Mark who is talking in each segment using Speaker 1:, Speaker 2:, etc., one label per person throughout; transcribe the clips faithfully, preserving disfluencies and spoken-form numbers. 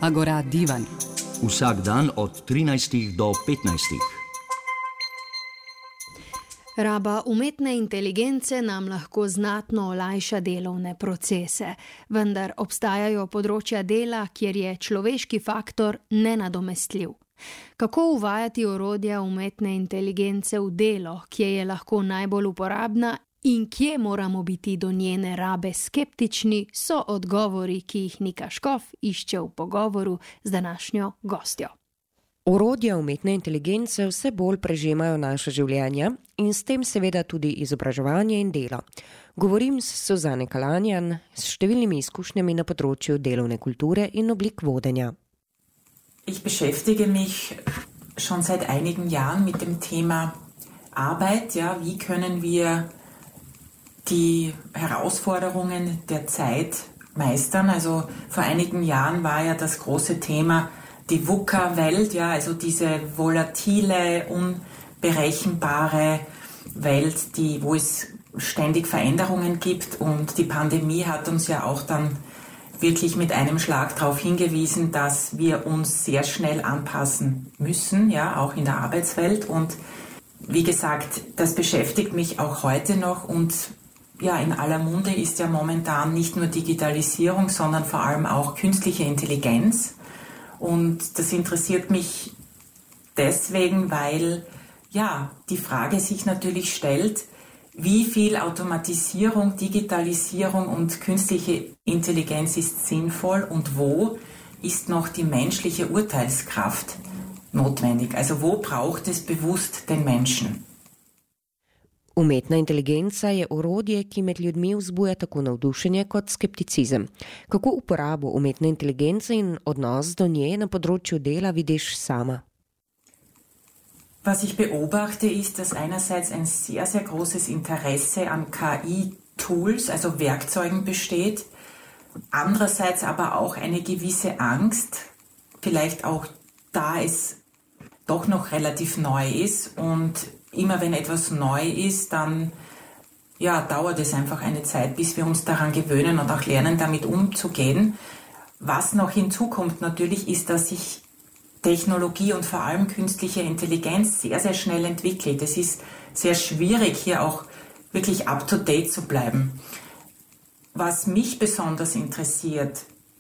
Speaker 1: Agora Divan.
Speaker 2: Vsak dan od trinajstih do petnajstih.
Speaker 3: Raba umetne inteligence nam lahko znatno olajša delovne procese, vendar obstajajo področja dela, kjer je človeški faktor nenadomestljiv. Kako uvajati orodja umetne inteligence v delo, kje je lahko najbolj uporabna in kje moramo biti do njene rabe skeptični, so odgovori, ki jih Nika Škof išče v pogovoru z današnjo gostjo.
Speaker 4: Orodja umetne inteligence vse bolj prežemajo naše življenja in s tem seveda tudi izobraževanje in delo. Govorim s Suzane Kalanjan s številnimi izkušnjami na področju delovne kulture in oblik vodenja.
Speaker 5: Ich beschäftige mich schon seit einigen Jahren mit dem Thema Arbeit. Ja, wie können wir die Herausforderungen der Zeit meistern? Also vor einigen Jahren war ja das große Thema die VUCA-Welt, ja, also diese volatile, unberechenbare Welt, die, wo es ständig Veränderungen gibt, und die Pandemie hat uns ja auch dann wirklich mit einem Schlag darauf hingewiesen, dass wir uns sehr schnell anpassen müssen, ja, auch in der Arbeitswelt. Und wie gesagt, das beschäftigt mich auch heute noch, und ja, in aller Munde ist ja momentan nicht nur Digitalisierung, sondern vor allem auch künstliche Intelligenz. Und das interessiert mich deswegen, weil ja, die Frage sich natürlich stellt, wie viel Automatisierung, Digitalisierung und künstliche Intelligenz ist sinnvoll und wo ist noch die menschliche Urteilskraft notwendig? Also wo braucht es bewusst den Menschen?
Speaker 4: Umetna inteligenca je orodje, ki med ljudmi vzbuja tako navdušenje kot skepticizem. Kako uporabo umetne inteligence in odnos do nje na področju dela vidiš sama?
Speaker 5: Was ich beobachte, ist, dass einerseits ein sehr, sehr großes Interesse an K I-Tools, also Werkzeugen besteht, andererseits aber auch eine gewisse Angst, vielleicht auch da es doch noch relativ neu ist, und immer wenn etwas neu ist, dann ja, dauert es einfach eine Zeit, bis wir uns daran gewöhnen und auch lernen, damit umzugehen. Was noch hinzukommt natürlich, ist, dass sich Technologie und vor allem künstliche Intelligenz sehr, sehr schnell entwickelt. Es ist sehr schwierig, hier auch wirklich up-to-date zu bleiben. Was mich besonders interessiert,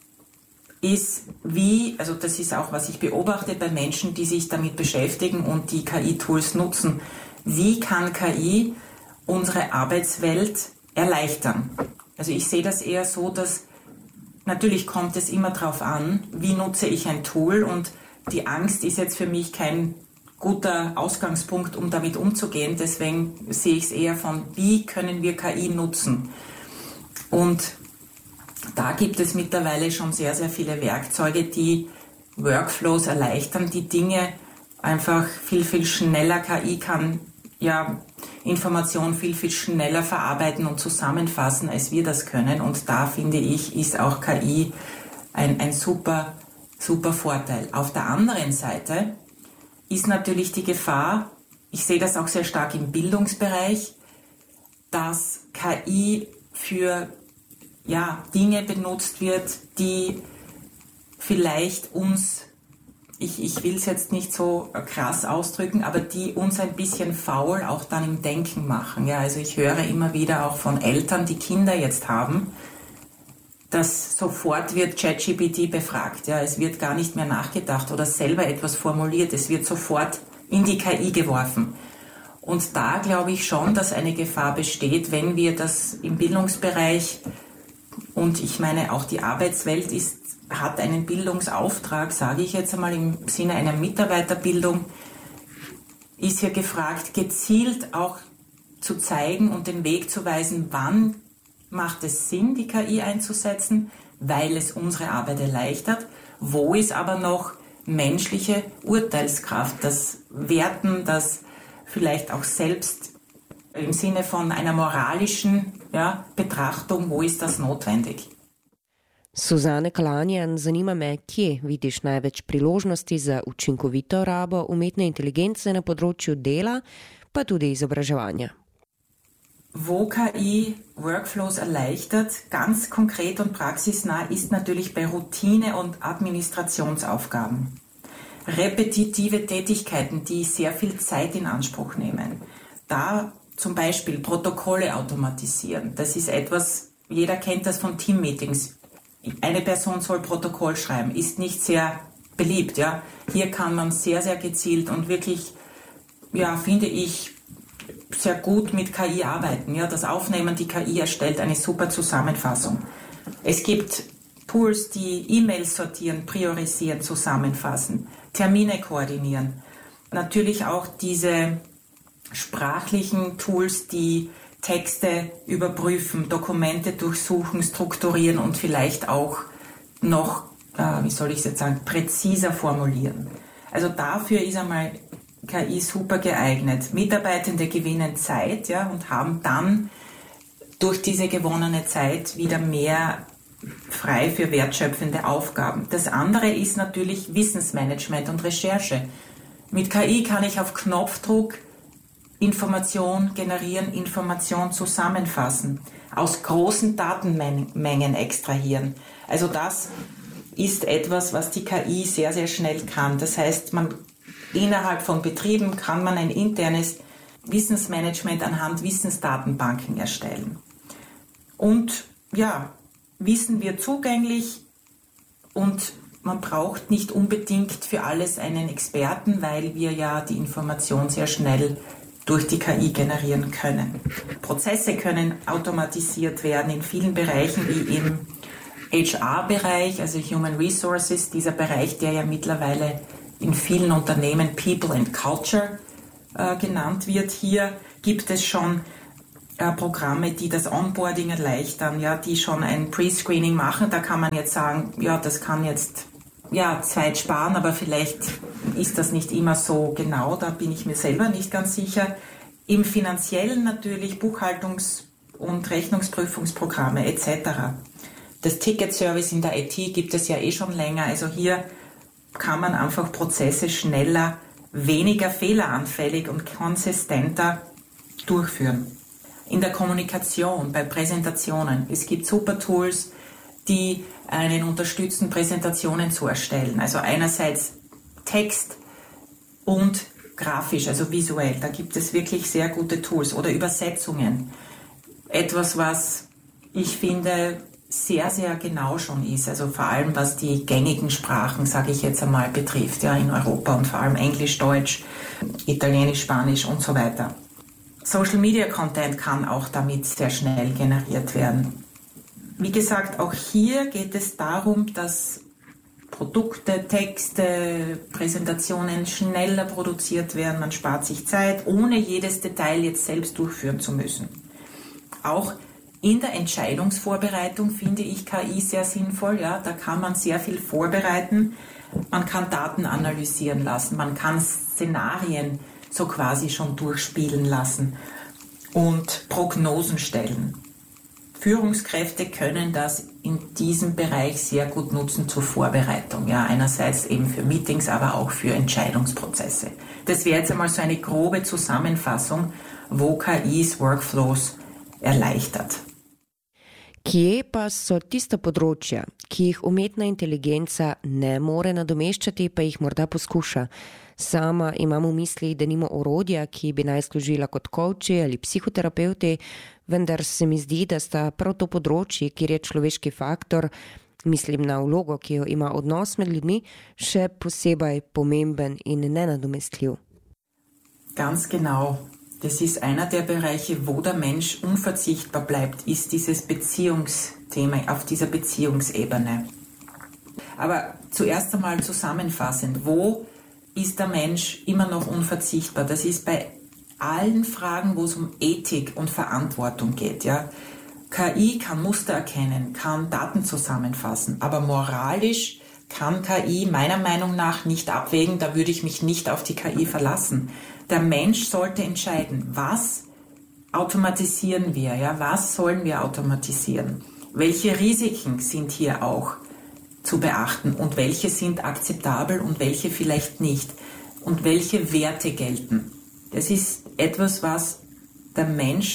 Speaker 5: ist wie, also das ist auch, was ich beobachte bei Menschen, die sich damit beschäftigen und die K I-Tools nutzen. Wie kann K I unsere Arbeitswelt erleichtern? Also ich sehe das eher so, dass natürlich kommt es immer darauf an, wie nutze ich ein Tool, und die Angst ist jetzt für mich kein guter Ausgangspunkt, um damit umzugehen. Deswegen sehe ich es eher von, wie können wir K I nutzen? Und da gibt es mittlerweile schon sehr, sehr viele Werkzeuge, die Workflows erleichtern, die Dinge einfach viel, viel schneller, K I kann ja Informationen viel, viel schneller verarbeiten und zusammenfassen, als wir das können. Und da, finde ich, ist auch K I ein, ein super, super Vorteil. Auf der anderen Seite ist natürlich die Gefahr, ich sehe das auch sehr stark im Bildungsbereich, dass K I für ja, Dinge benutzt wird, die vielleicht uns, ich, ich will es jetzt nicht so krass ausdrücken, aber die uns ein bisschen faul auch dann im Denken machen. Ja, also ich höre immer wieder auch von Eltern, die Kinder jetzt haben, dass sofort wird ChatGPT befragt. Ja, es wird gar nicht mehr nachgedacht oder selber etwas formuliert. Es wird sofort in die K I geworfen. Und da glaube ich schon, dass eine Gefahr besteht, wenn wir das im Bildungsbereich, und ich meine auch die Arbeitswelt ist, hat einen Bildungsauftrag, sage ich jetzt einmal im Sinne einer Mitarbeiterbildung, ist hier gefragt, gezielt auch zu zeigen und den Weg zu weisen, wann macht es Sinn, die K I einzusetzen, weil es unsere Arbeit erleichtert, wo ist aber noch menschliche Urteilskraft, das Werten, das vielleicht auch selbst im Sinne von einer moralischen ja, Betrachtung, wo ist das notwendig?
Speaker 4: Suzane Kalanjan, zanima me, kje vidiš največ priložnosti za učinkovito rabo umetne inteligence na področju dela, pa tudi izobraževanja.
Speaker 5: Wo K I Workflows erleichtert, ganz konkret und praxisnah, ist natürlich bei Routine- und Administrationsaufgaben. Repetitive Tätigkeiten, die sehr viel Zeit in Anspruch nehmen. Da zum Beispiel Protokolle automatisieren. Das ist etwas, jeder kennt das von Teammeetings. Eine Person soll Protokoll schreiben, ist nicht sehr beliebt. Ja? Hier kann man sehr, sehr gezielt und wirklich, ja, finde ich, sehr gut mit K I arbeiten. Ja? Das Aufnehmen, die K I erstellt eine super Zusammenfassung. Es gibt Tools, die E-Mails sortieren, priorisieren, zusammenfassen, Termine koordinieren. Natürlich auch diese sprachlichen Tools, die Texte überprüfen, Dokumente durchsuchen, strukturieren und vielleicht auch noch, äh, wie soll ich es jetzt sagen, präziser formulieren. Also dafür ist einmal K I super geeignet. Mitarbeitende gewinnen Zeit, ja, und haben dann durch diese gewonnene Zeit wieder mehr frei für wertschöpfende Aufgaben. Das andere ist natürlich Wissensmanagement und Recherche. Mit K I kann ich auf Knopfdruck Information generieren, Information zusammenfassen, aus großen Datenmengen extrahieren. Also das ist etwas, was die K I sehr, sehr schnell kann. Das heißt, man innerhalb von Betrieben kann man ein internes Wissensmanagement anhand Wissensdatenbanken erstellen. Und ja, Wissen wird zugänglich und man braucht nicht unbedingt für alles einen Experten, weil wir ja die Information sehr schnell durch die K I generieren können. Prozesse können automatisiert werden in vielen Bereichen, wie im H R-Bereich, also Human Resources, dieser Bereich, der ja mittlerweile in vielen Unternehmen People and Culture äh, genannt wird. Hier gibt es schon äh, Programme, die das Onboarding erleichtern, ja, die schon ein Pre-Screening machen. Da kann man jetzt sagen, ja, das kann jetzt ja, Zeit sparen, aber vielleicht ist das nicht immer so genau, da bin ich mir selber nicht ganz sicher. Im Finanziellen natürlich Buchhaltungs- und Rechnungsprüfungsprogramme et cetera. Das Ticket-Service in der I T gibt es ja eh schon länger, also hier kann man einfach Prozesse schneller, weniger fehleranfällig und konsistenter durchführen. In der Kommunikation, bei Präsentationen, es gibt super Tools, die einen unterstützen, Präsentationen zu erstellen. Also einerseits Text und grafisch, also visuell. Da gibt es wirklich sehr gute Tools. Oder Übersetzungen. Etwas, was ich finde sehr, sehr genau schon ist. Also vor allem, was die gängigen Sprachen, sage ich jetzt einmal, betrifft, ja, in Europa und vor allem Englisch, Deutsch, Italienisch, Spanisch und so weiter. Social Media Content kann auch damit sehr schnell generiert werden. Wie gesagt, auch hier geht es darum, dass Produkte, Texte, Präsentationen schneller produziert werden. Man spart sich Zeit, ohne jedes Detail jetzt selbst durchführen zu müssen. Auch in der Entscheidungsvorbereitung finde ich K I sehr sinnvoll. Ja, da kann man sehr viel vorbereiten. Man kann Daten analysieren lassen. Man kann Szenarien so quasi schon durchspielen lassen und Prognosen stellen. Führungskräfte können das in diesem Bereich sehr gut nutzen zur Vorbereitung. Ja, einerseits eben für Meetings, aber auch für Entscheidungsprozesse. Das wäre jetzt einmal so eine grobe Zusammenfassung, wo K Is Workflows erleichtert.
Speaker 4: Kje pa so tista področja, ki jih umetna inteligenca ne more nadomeščati, pa jih morda poskuša? Sama imam v mislih, da nima orodja, ki bi naj služila kot kovči ali psihoterapeuti, vendar se mi zdi, da sta prav to področje, kjer je človeški faktor, mislim na vlogo, ki jo ima odnos med ljudmi, še posebej pomemben in nenadomestljiv.
Speaker 5: Ganz genau. Das ist einer der Bereiche, wo der Mensch unverzichtbar bleibt, ist dieses Beziehungsthema auf dieser Beziehungsebene. Aber zuerst einmal zusammenfassend, wo ist der Mensch immer noch unverzichtbar? Das ist bei allen Fragen, wo es um Ethik und Verantwortung geht. Ja? K I kann Muster erkennen, kann Daten zusammenfassen, aber moralisch kann K I meiner Meinung nach nicht abwägen, da würde ich mich nicht auf die K I verlassen. Der Mensch sollte entscheiden, was automatisieren wir, ja? Was sollen wir automatisieren? Welche Risiken sind hier auch zu beachten und welche sind akzeptabel und welche vielleicht nicht und welche Werte gelten? Das ist etwas, was der Mensch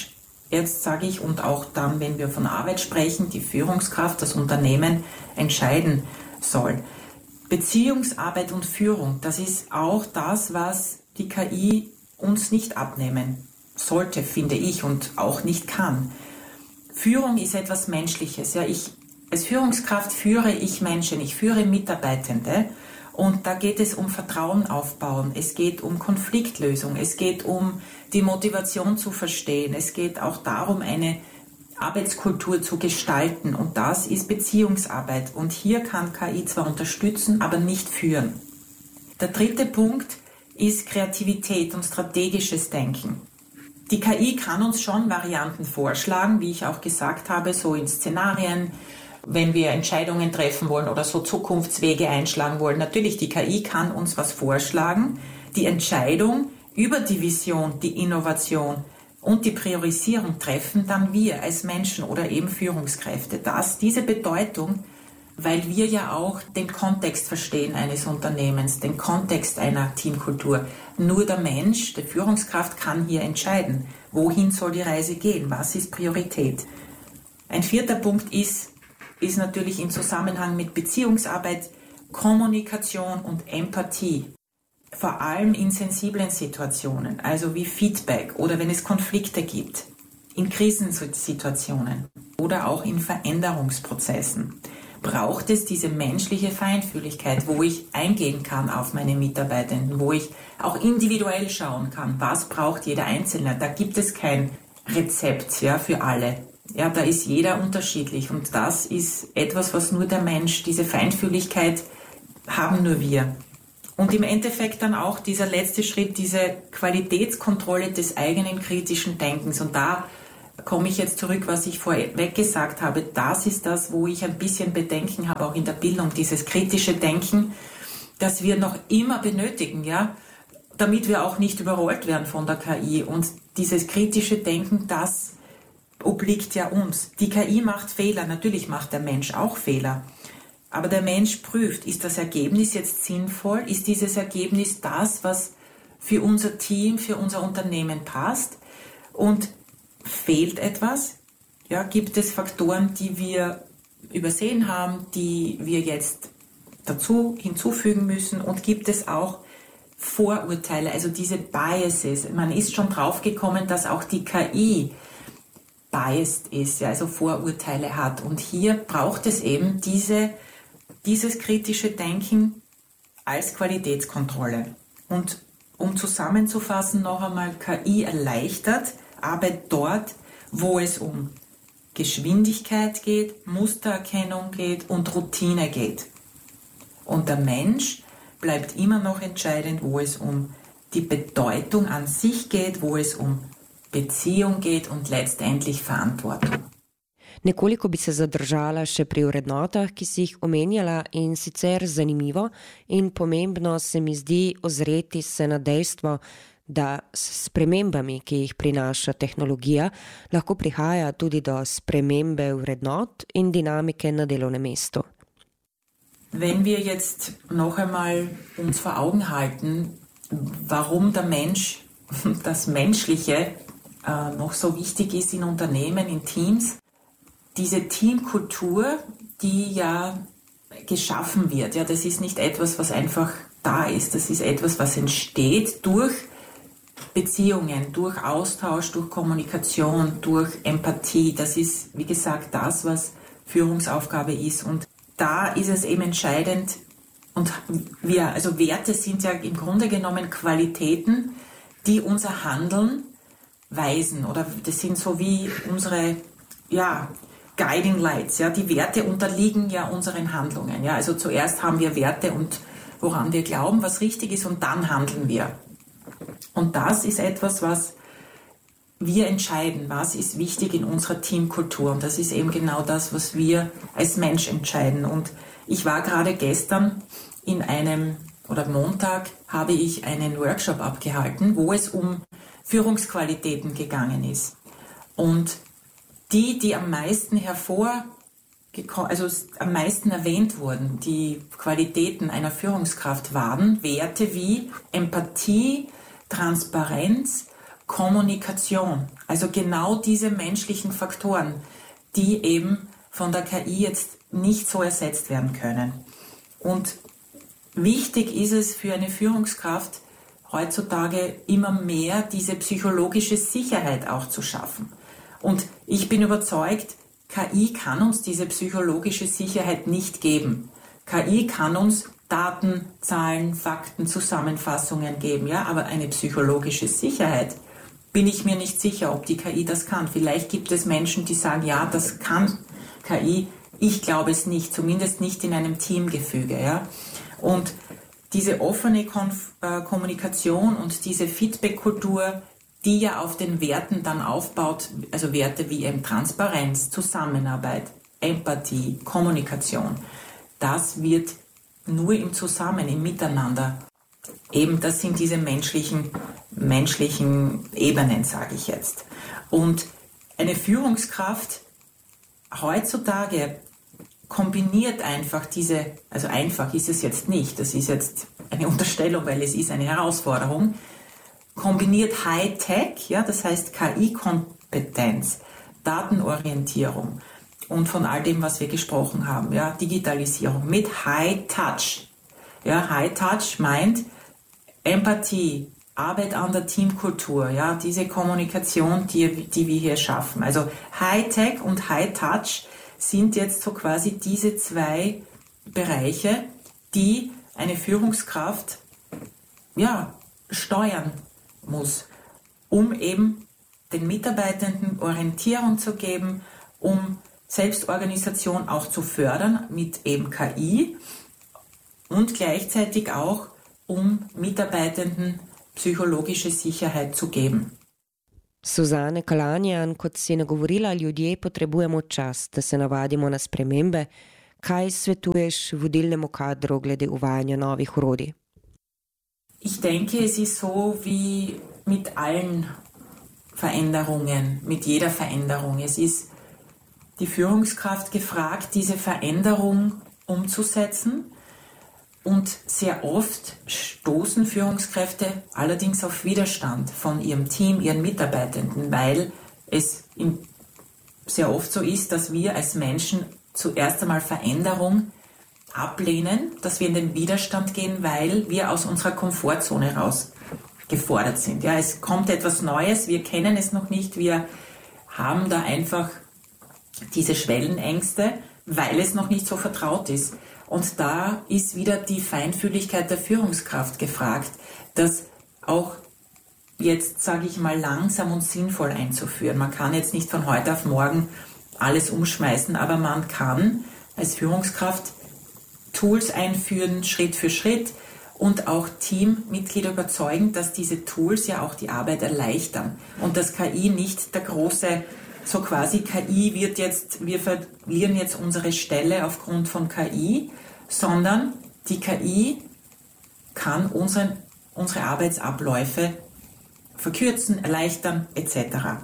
Speaker 5: Jetzt sage ich, und auch dann, wenn wir von Arbeit sprechen, die Führungskraft, das Unternehmen entscheiden soll. Beziehungsarbeit und Führung, das ist auch das, was die K I uns nicht abnehmen sollte, finde ich, und auch nicht kann. Führung ist etwas Menschliches. Ja, ich, als Führungskraft führe ich Menschen, ich führe Mitarbeitende. Und da geht es um Vertrauen aufbauen, es geht um Konfliktlösung, es geht um die Motivation zu verstehen, es geht auch darum, eine Arbeitskultur zu gestalten, und das ist Beziehungsarbeit. Und hier kann K I zwar unterstützen, aber nicht führen. Der dritte Punkt ist Kreativität und strategisches Denken. Die K I kann uns schon Varianten vorschlagen, wie ich auch gesagt habe, so in Szenarien, wenn wir Entscheidungen treffen wollen oder so Zukunftswege einschlagen wollen. Natürlich, die K I kann uns was vorschlagen. Die Entscheidung über die Vision, die Innovation und die Priorisierung treffen dann wir als Menschen oder eben Führungskräfte. Das, diese Bedeutung, weil wir ja auch den Kontext verstehen eines Unternehmens, den Kontext einer Teamkultur. Nur der Mensch, die Führungskraft, kann hier entscheiden, wohin soll die Reise gehen, was ist Priorität. Ein vierter Punkt ist, ist natürlich im Zusammenhang mit Beziehungsarbeit, Kommunikation und Empathie. Vor allem in sensiblen Situationen, also wie Feedback oder wenn es Konflikte gibt, in Krisensituationen oder auch in Veränderungsprozessen, braucht es diese menschliche Feinfühligkeit, wo ich eingehen kann auf meine Mitarbeitenden, wo ich auch individuell schauen kann, was braucht jeder Einzelne. Da gibt es kein Rezept, ja, für alle. Ja, da ist jeder unterschiedlich, und das ist etwas, was nur der Mensch, diese Feinfühligkeit haben nur wir. Und im Endeffekt dann auch dieser letzte Schritt, diese Qualitätskontrolle des eigenen kritischen Denkens. Und da komme ich jetzt zurück, was ich vorweg gesagt habe. Das ist das, wo ich ein bisschen Bedenken habe, auch in der Bildung, dieses kritische Denken, das wir noch immer benötigen, ja, damit wir auch nicht überrollt werden von der K I. Und dieses kritische Denken, das obliegt ja uns. Die K I macht Fehler, natürlich macht der Mensch auch Fehler. Aber der Mensch prüft, ist das Ergebnis jetzt sinnvoll? Ist dieses Ergebnis das, was für unser Team, für unser Unternehmen passt? Und fehlt etwas? Ja, gibt es Faktoren, die wir übersehen haben, die wir jetzt dazu hinzufügen müssen? Und gibt es auch Vorurteile, also diese Biases? Man ist schon draufgekommen, dass auch die K I biased ist, ja, also Vorurteile hat. Und hier braucht es eben diese, dieses kritische Denken als Qualitätskontrolle. Und um zusammenzufassen noch einmal, K I erleichtert Arbeit dort, wo es um Geschwindigkeit geht, Mustererkennung geht und Routine geht. Und der Mensch bleibt immer noch entscheidend, wo es um die Bedeutung an sich geht, wo es um Beziehung geht und letztendlich Verantwortung.
Speaker 4: Nekoliko bi se zadržala še pri vrednotah, ki si jih omenjala, in sicer zanimivo in pomembno se mi zdi ozreti se na dejstvo, da s spremembami, ki jih prinaša tehnologija, lahko prihaja tudi do spremembe vrednot in dinamike na delovnem mestu.
Speaker 5: Wenn wir jetzt noch einmal uns vor Augen halten, warum der Mensch, das Menschliche, äh, noch so wichtig ist in Unternehmen, in Teams, diese Teamkultur, die ja geschaffen wird, ja, das ist nicht etwas, was einfach da ist, das ist etwas, was entsteht durch Beziehungen, durch Austausch, durch Kommunikation, durch Empathie. Das ist, wie gesagt, das, was Führungsaufgabe ist. Und da ist es eben entscheidend, und wir, also Werte sind ja im Grunde genommen Qualitäten, die unser Handeln weisen, oder das sind so wie unsere, ja, Guiding Lights, ja, die Werte unterliegen ja unseren Handlungen, ja, also zuerst haben wir Werte und woran wir glauben, was richtig ist, und dann handeln wir. Und das ist etwas, was wir entscheiden, was ist wichtig in unserer Teamkultur, und das ist eben genau das, was wir als Mensch entscheiden. Und ich war gerade gestern in einem, oder Montag habe ich einen Workshop abgehalten, wo es um Führungsqualitäten gegangen ist. Und die, die am meisten hervor, also am meisten erwähnt wurden, die Qualitäten einer Führungskraft waren Werte wie Empathie, Transparenz, Kommunikation. Also genau diese menschlichen Faktoren, die eben von der K I jetzt nicht so ersetzt werden können. Und wichtig ist es für eine Führungskraft heutzutage immer mehr, diese psychologische Sicherheit auch zu schaffen. Und ich bin überzeugt, K I kann uns diese psychologische Sicherheit nicht geben. K I kann uns Daten, Zahlen, Fakten, Zusammenfassungen geben, ja, aber eine psychologische Sicherheit bin ich mir nicht sicher, ob die K I das kann. Vielleicht gibt es Menschen, die sagen, ja, das kann K I. Ich glaube es nicht, zumindest nicht in einem Teamgefüge, ja. Und diese offene Konf- äh, Kommunikation und diese Feedback-Kultur, die ja auf den Werten dann aufbaut, also Werte wie eben Transparenz, Zusammenarbeit, Empathie, Kommunikation, das wird nur im Zusammen, im Miteinander. Eben, das sind diese menschlichen, menschlichen Ebenen, sage ich jetzt. Und eine Führungskraft heutzutage kombiniert einfach diese, also einfach ist es jetzt nicht, das ist jetzt eine Unterstellung, weil es ist eine Herausforderung, kombiniert High-Tech, ja, das heißt K I-Kompetenz, Datenorientierung und von all dem, was wir gesprochen haben, ja, Digitalisierung mit High-Touch. Ja, High-Touch meint Empathie, Arbeit an der Teamkultur, ja, diese Kommunikation, die, die wir hier schaffen. Also High-Tech und High-Touch sind jetzt so quasi diese zwei Bereiche, die eine Führungskraft ja, steuern muss, um eben den Mitarbeitenden Orientierung zu geben, um Selbstorganisation auch zu fördern mit eben K I und gleichzeitig auch, um Mitarbeitenden psychologische Sicherheit zu geben.
Speaker 4: Suzane Kalanian, kot si nagovorila, ljudje potrebujemo čas, da se navadimo na spremembe. Kaj svetuješ vodilnemu kadru glede uvajanja novih orodij?
Speaker 5: Ich denke, es ist so wie mit allen Veränderungen, mit jeder Veränderung. Es ist die Führungskraft gefragt, diese Veränderung umzusetzen. Und sehr oft stoßen Führungskräfte allerdings auf Widerstand von ihrem Team, ihren Mitarbeitenden, weil es sehr oft so ist, dass wir als Menschen zuerst einmal Veränderung ablehnen, dass wir in den Widerstand gehen, weil wir aus unserer Komfortzone raus gefordert sind. Ja, es kommt etwas Neues, wir kennen es noch nicht, wir haben da einfach diese Schwellenängste, weil es noch nicht so vertraut ist. Und da ist wieder die Feinfühligkeit der Führungskraft gefragt, das auch jetzt, sage ich mal, langsam und sinnvoll einzuführen. Man kann jetzt nicht von heute auf morgen alles umschmeißen, aber man kann als Führungskraft Tools einführen, Schritt für Schritt und auch Teammitglieder überzeugen, dass diese Tools ja auch die Arbeit erleichtern und dass K I nicht der große, so quasi K I wird jetzt, wir verlieren jetzt unsere Stelle aufgrund von K I, sondern die K I kann unsere, unsere Arbeitsabläufe verkürzen, erleichtern et cetera.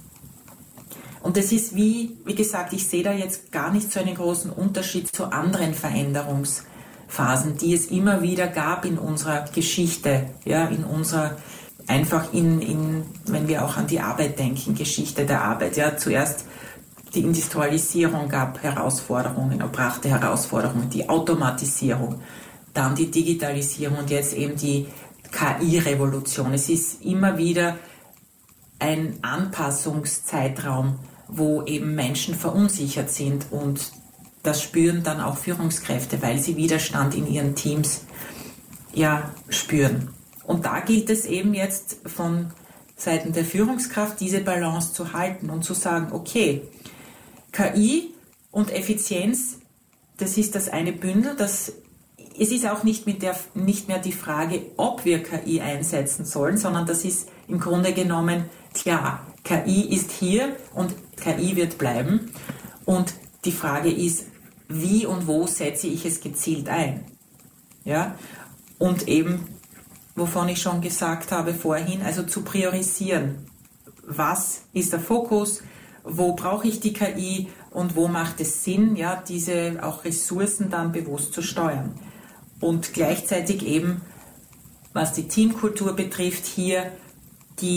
Speaker 5: Und es ist wie, wie gesagt, ich sehe da jetzt gar nicht so einen großen Unterschied zu anderen Veränderungsphasen, die es immer wieder gab in unserer Geschichte, ja, in unserer, einfach in, in, wenn wir auch an die Arbeit denken, Geschichte der Arbeit, ja, zuerst die Industrialisierung gab Herausforderungen, brachte Herausforderungen, die Automatisierung, dann die Digitalisierung und jetzt eben die K I-Revolution. Es ist immer wieder ein Anpassungszeitraum, wo eben Menschen verunsichert sind und das spüren dann auch Führungskräfte, weil sie Widerstand in ihren Teams ja spüren. Und da gilt es eben jetzt von Seiten der Führungskraft, diese Balance zu halten und zu sagen, okay, K I und Effizienz, das ist das eine Bündel, das, es ist auch nicht, mit der, nicht mehr die Frage, ob wir K I einsetzen sollen, sondern das ist im Grunde genommen klar, K I ist hier und K I wird bleiben und die Frage ist, wie und wo setze ich es gezielt ein? Ja? Und eben, wovon ich schon gesagt habe vorhin, also zu priorisieren. Was ist der Fokus? Wo brauche ich die K I und wo macht es Sinn, ja, diese auch Ressourcen dann bewusst zu steuern? Und gleichzeitig eben, was die Teamkultur betrifft, hier die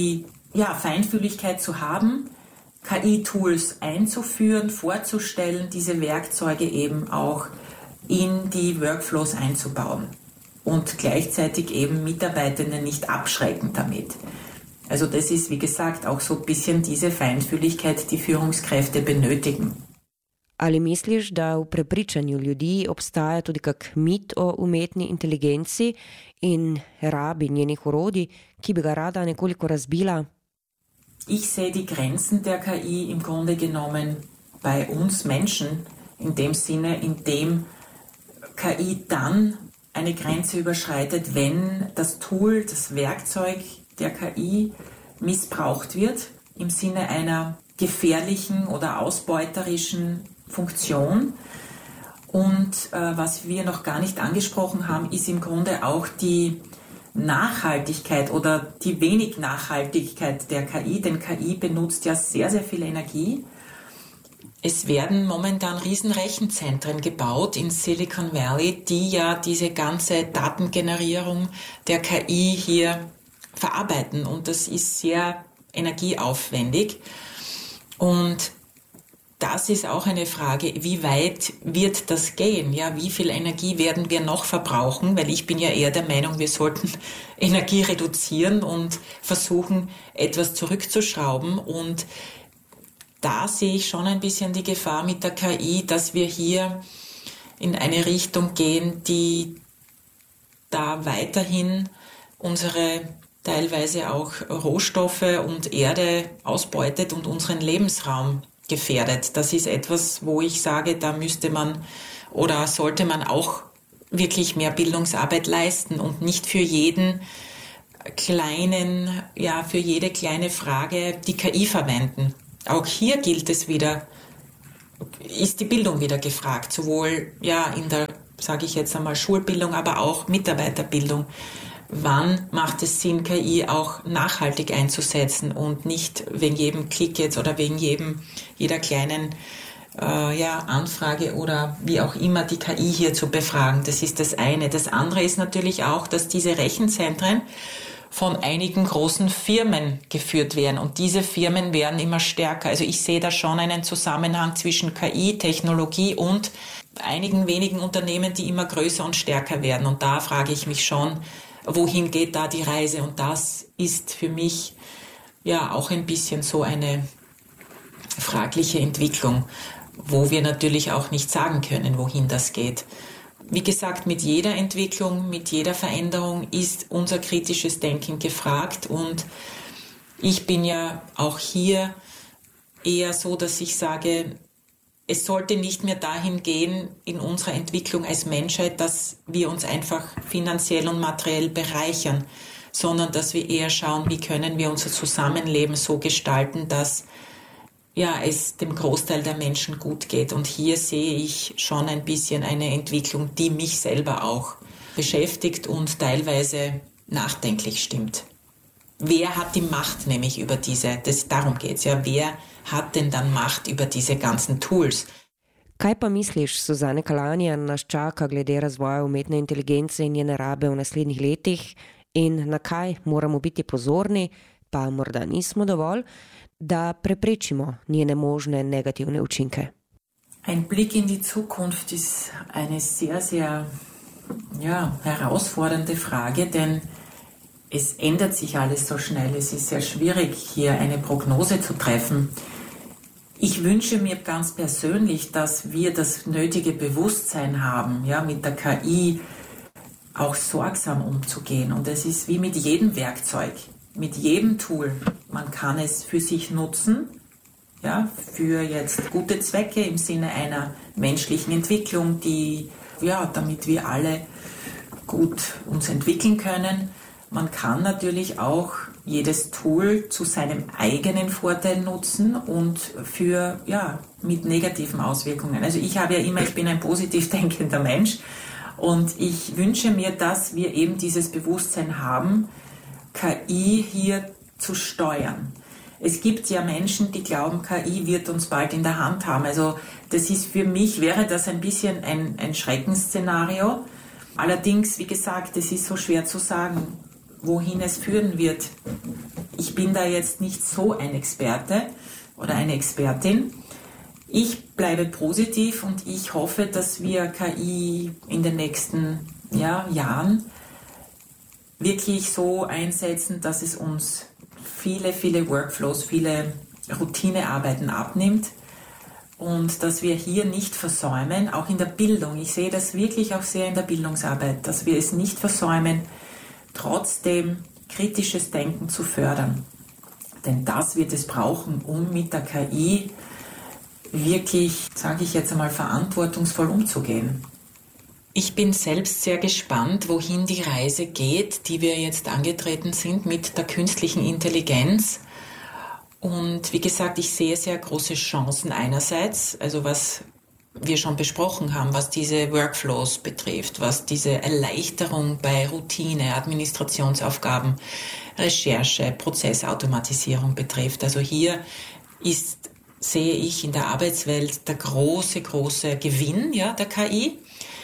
Speaker 5: ja, Feinfühligkeit zu haben, K I-Tools einzuführen, vorzustellen, diese Werkzeuge eben auch in die Workflows einzubauen und gleichzeitig eben Mitarbeitende nicht abschrecken damit. Also das ist, wie gesagt, auch so ein bisschen diese Feinfühligkeit, die Führungskräfte benötigen.
Speaker 4: Ali misliš, da v prepričanju ljudi obstaja tudi kak mit o umetni inteligenci in rabi njenih orodij, ki bi ga rada nekoliko razbila?
Speaker 5: Ich sehe die Grenzen der K I im Grunde genommen bei uns Menschen, in dem Sinne, in dem K I dann eine Grenze überschreitet, wenn das Tool, das Werkzeug der K I missbraucht wird, im Sinne einer gefährlichen oder ausbeuterischen Funktion. Und äh, was wir noch gar nicht angesprochen haben, ist im Grunde auch die Nachhaltigkeit oder die wenig Nachhaltigkeit der K I, denn K I benutzt ja sehr, sehr viel Energie. Es werden momentan riesen Rechenzentren gebaut in Silicon Valley, die ja diese ganze Datengenerierung der K I hier verarbeiten, und das ist sehr energieaufwendig. Und das ist auch eine Frage, wie weit wird das gehen? Ja, wie viel Energie werden wir noch verbrauchen? Weil ich bin ja eher der Meinung, wir sollten Energie reduzieren und versuchen, etwas zurückzuschrauben. Und da sehe ich schon ein bisschen die Gefahr mit der K I, dass wir hier in eine Richtung gehen, die da weiterhin unsere teilweise auch Rohstoffe und Erde ausbeutet und unseren Lebensraum gefährdet. Das ist etwas, wo ich sage, da müsste man oder sollte man auch wirklich mehr Bildungsarbeit leisten und nicht für jeden kleinen, ja, für jede kleine Frage die K I verwenden. Auch hier gilt es wieder, ist die Bildung wieder gefragt, sowohl ja in der, sage ich jetzt einmal, Schulbildung, aber auch Mitarbeiterbildung. Wann macht es Sinn, K I auch nachhaltig einzusetzen und nicht wegen jedem Klick jetzt oder wegen jedem, jeder kleinen äh, ja, Anfrage oder wie auch immer die K I hier zu befragen. Das ist das eine. Das andere ist natürlich auch, dass diese Rechenzentren von einigen großen Firmen geführt werden und diese Firmen werden immer stärker. Also ich sehe da schon einen Zusammenhang zwischen K I, Technologie und einigen wenigen Unternehmen, die immer größer und stärker werden. Und da frage ich mich schon, wohin geht da die Reise? Und das ist für mich ja auch ein bisschen so eine fragliche Entwicklung, wo wir natürlich auch nicht sagen können, wohin das geht. Wie gesagt, mit jeder Entwicklung, mit jeder Veränderung ist unser kritisches Denken gefragt. Und ich bin ja auch hier eher so, dass ich sage, es sollte nicht mehr dahin gehen in unserer Entwicklung als Menschheit, dass wir uns einfach finanziell und materiell bereichern, sondern dass wir eher schauen, wie können wir unser Zusammenleben so gestalten, dass ja, es dem Großteil der Menschen gut geht. Und hier sehe ich schon ein bisschen eine Entwicklung, die mich selber auch beschäftigt und teilweise nachdenklich stimmt. Wer hat die Macht nämlich über diese, das, darum geht es ja, wer hat denn dann Macht über diese ganzen Tools?
Speaker 4: Kaj pa misliš, Suzane Kalanian, nas čaka glede razvoja umetne inteligence in njene rabe v naslednjih letih in na kaj moramo biti pozorni, pa morda nismo dovolj, da preprečimo njene možne negativne učinke?
Speaker 5: Ein Blick in die Zukunft ist eine sehr, sehr ja, herausfordernde Frage, denn es ändert sich alles so schnell. Es ist sehr schwierig, hier eine Prognose zu treffen. Ich wünsche mir ganz persönlich, dass wir das nötige Bewusstsein haben, ja, mit der K I auch sorgsam umzugehen. Und es ist wie mit jedem Werkzeug, mit jedem Tool. Man kann es für sich nutzen, ja, für jetzt gute Zwecke im Sinne einer menschlichen Entwicklung, die, ja, damit wir alle gut uns entwickeln können. Man kann natürlich auch jedes Tool zu seinem eigenen Vorteil nutzen und für, ja, mit negativen Auswirkungen. Also ich habe ja immer, ich bin ein positiv denkender Mensch und ich wünsche mir, dass wir eben dieses Bewusstsein haben, K I hier zu steuern. Es gibt ja Menschen, die glauben, K I wird uns bald in der Hand haben. Also das ist für mich, wäre das ein bisschen ein, ein Schreckensszenario. Allerdings, wie gesagt, es ist so schwer zu sagen, wohin es führen wird. Ich bin da jetzt nicht so ein Experte oder eine Expertin. Ich bleibe positiv und ich hoffe, dass wir K I in den nächsten ja, Jahren wirklich so einsetzen, dass es uns viele, viele Workflows, viele Routinearbeiten abnimmt und dass wir hier nicht versäumen, auch in der Bildung. Ich sehe das wirklich auch sehr in der Bildungsarbeit, dass wir es nicht versäumen, trotzdem kritisches Denken zu fördern. Denn das wird es brauchen, um mit der K I wirklich, sage ich jetzt einmal, verantwortungsvoll umzugehen. Ich bin selbst sehr gespannt, wohin die Reise geht, die wir jetzt angetreten sind mit der künstlichen Intelligenz. Und wie gesagt, ich sehe sehr große Chancen einerseits, also was wir schon besprochen haben, was diese Workflows betrifft, was diese Erleichterung bei Routine, Administrationsaufgaben, Recherche, Prozessautomatisierung betrifft. Also hier ist, sehe ich in der Arbeitswelt der große, große Gewinn ja, der K I.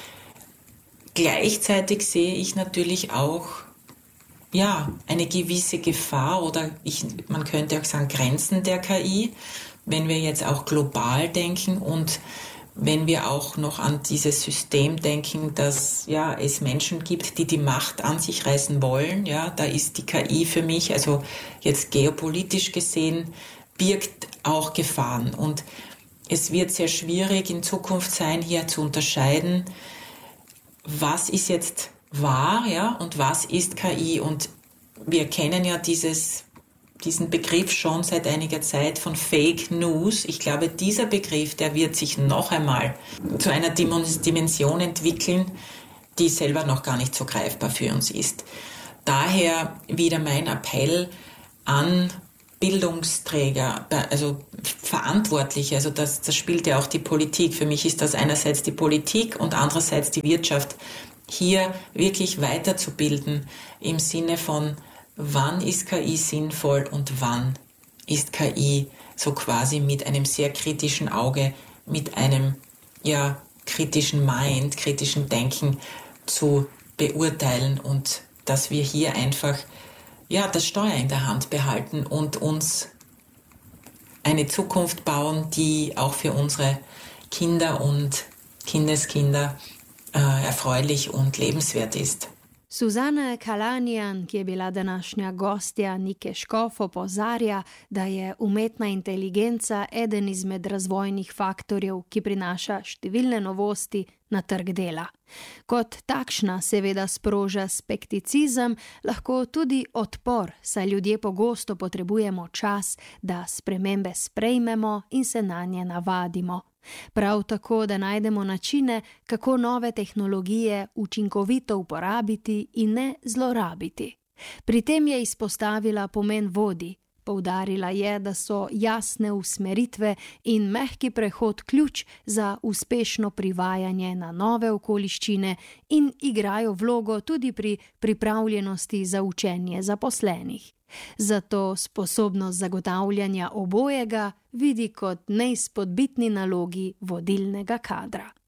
Speaker 5: Gleichzeitig sehe ich natürlich auch ja, eine gewisse Gefahr oder ich, man könnte auch sagen Grenzen der K I, wenn wir jetzt auch global denken und wenn wir auch noch an dieses System denken, dass ja, es Menschen gibt, die die Macht an sich reißen wollen. Ja, da ist die K I für mich, also jetzt geopolitisch gesehen, birgt auch Gefahren. Und es wird sehr schwierig in Zukunft sein, hier zu unterscheiden, was ist jetzt wahr, ja, und was ist K I. Und wir kennen ja dieses, diesen Begriff schon seit einiger Zeit von Fake News. Ich glaube, dieser Begriff, der wird sich noch einmal zu einer Dimension entwickeln, die selber noch gar nicht so greifbar für uns ist. Daher wieder mein Appell an Bildungsträger, also Verantwortliche, also das, das spielt ja auch die Politik. Für mich ist das einerseits die Politik und andererseits die Wirtschaft, hier wirklich weiterzubilden im Sinne von, wann ist K I sinnvoll und wann ist K I so quasi mit einem sehr kritischen Auge, mit einem ja, kritischen Mind, kritischen Denken zu beurteilen und dass wir hier einfach ja, das Steuer in der Hand behalten und uns eine Zukunft bauen, die auch für unsere Kinder und Kindeskinder äh, erfreulich und lebenswert ist.
Speaker 3: Suzana Kalanian, ki je bila današnja gostja Nike Škof, opozarja, da je umetna inteligenca eden izmed razvojnih faktorjev, ki prinaša številne novosti na trg dela. Kot takšna seveda sproža skepticizem, lahko tudi odpor, saj ljudje pogosto potrebujemo čas, da spremembe sprejmemo in se nanje navadimo. Prav tako, da najdemo načine, kako nove tehnologije učinkovito uporabiti in ne zlorabiti. Pri tem je izpostavila pomen vodij. Poudarila je, da so jasne usmeritve in mehki prehod ključ za uspešno privajanje na nove okoliščine in igrajo vlogo tudi pri pripravljenosti za učenje zaposlenih. Zato sposobnost zagotavljanja obojega vidi kot neizpodbitni nalogi vodilnega kadra.